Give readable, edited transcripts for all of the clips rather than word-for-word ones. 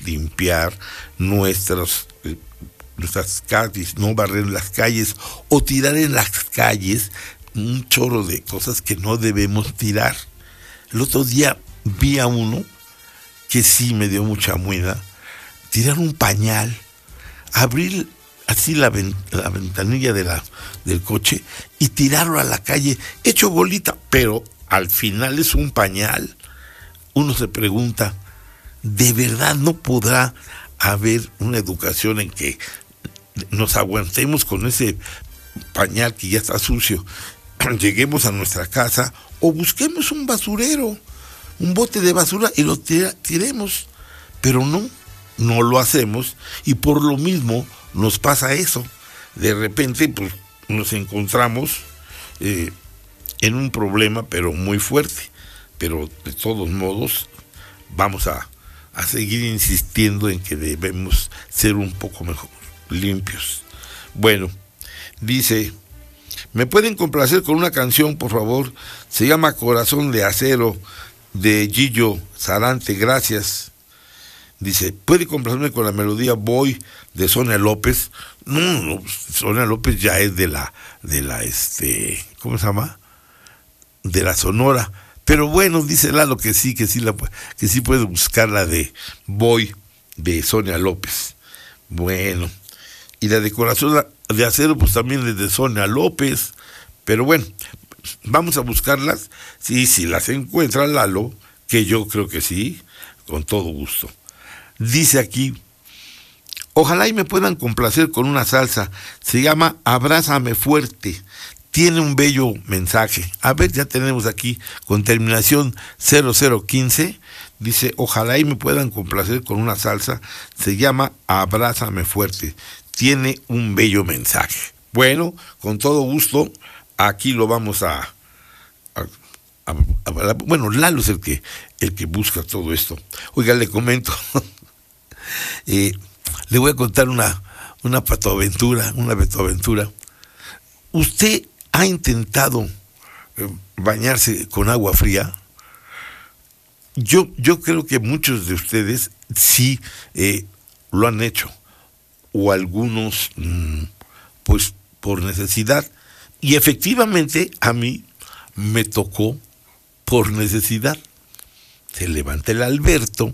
limpiar nuestras calles, no barrer las calles o tirar en las calles un chorro de cosas que no debemos tirar. El otro día vi a uno que sí me dio mucha muela, tirar un pañal, abrir así la ventanilla del coche y tirarlo a la calle, hecho bolita, pero al final es un pañal. Uno se pregunta, ¿de verdad no podrá haber una educación en que nos aguantemos con ese pañal que ya está sucio, lleguemos a nuestra casa o busquemos un basurero, un bote de basura y lo tiremos? Pero no lo hacemos y por lo mismo nos pasa eso. De repente pues nos encontramos en un problema pero muy fuerte, pero de todos modos vamos a seguir insistiendo en que debemos ser un poco mejor limpios. Bueno, dice, ¿me pueden complacer con una canción, por favor? Se llama Corazón de Acero, de Gillo Sarante, gracias. Dice, ¿puede complacerme con la melodía Voy de Sonia López? No, Sonia López ya es de la ¿cómo se llama? De la Sonora. Pero bueno, dice Lalo que sí puede buscar la de Voy de Sonia López. Bueno, y la de Corazón de Acero pues también es de Sonia López. Pero bueno, vamos a buscarlas. Sí, si las encuentra Lalo, que yo creo que sí, con todo gusto. Dice aquí, ojalá y me puedan complacer con una salsa, se llama Abrázame Fuerte, tiene un bello mensaje. A ver, ya tenemos aquí con terminación 0015, dice, ojalá y me puedan complacer con una salsa, se llama Abrázame Fuerte, tiene un bello mensaje. Bueno, con todo gusto, aquí lo vamos bueno, Lalo es el que busca todo esto. Oiga, le comento, le voy a contar una patoaventura, una betoaventura. ¿Usted ha intentado bañarse con agua fría? Yo creo que muchos de ustedes sí lo han hecho, o algunos pues por necesidad, y efectivamente a mí me tocó por necesidad. Se levanta el Alberto,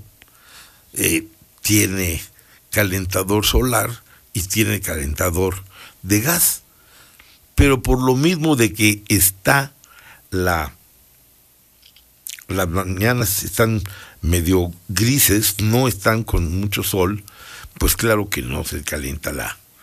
tiene calentador solar y tiene calentador de gas, pero por lo mismo de que está las mañanas están medio grises, no están con mucho sol, pues claro que no se calienta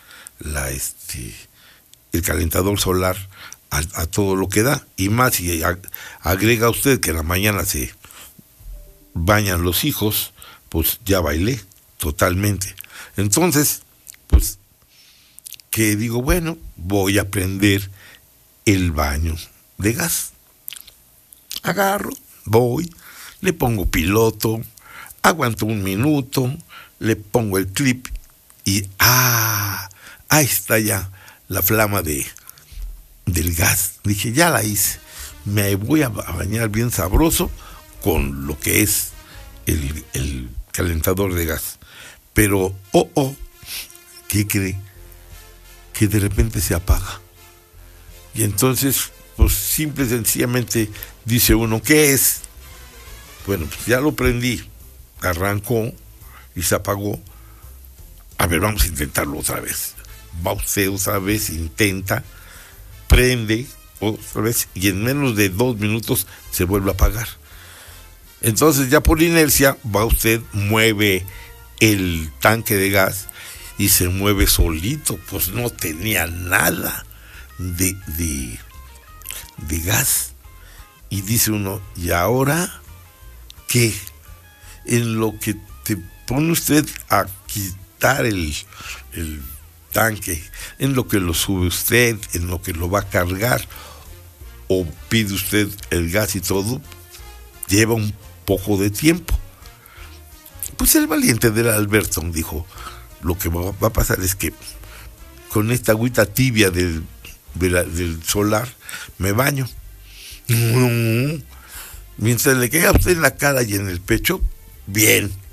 el calentador solar a todo lo que da, y más si agrega usted que en la mañana se bañan los hijos, pues ya bailé totalmente. Entonces, pues, que digo, bueno, voy a prender el baño de gas. Agarro, voy, le pongo piloto, aguanto un minuto, le pongo el clip y ahí está ya la flama del gas. Dije, ya la hice, me voy a bañar bien sabroso con lo que es el calentador de gas. Pero, ¿qué cree? Que de repente se apaga. Y entonces, pues simple y sencillamente dice uno, ¿qué es? Bueno, pues ya lo prendí, arrancó y se apagó. A ver, vamos a intentarlo otra vez. Va usted otra vez, intenta, prende otra vez y en menos de 2 minutos se vuelve a apagar. Entonces ya por inercia va usted, mueve el tanque de gas y se mueve solito, pues no tenía nada de gas. Y dice uno, ¿y ahora qué? En lo que te pone usted a quitar el tanque, en lo que lo sube usted, en lo que lo va a cargar, o pide usted el gas y todo, lleva un poco de tiempo. Pues el valiente del Alberto dijo, lo que va a pasar es que con esta agüita tibia del solar me baño. Mientras le caiga a usted en la cara y en el pecho, bien.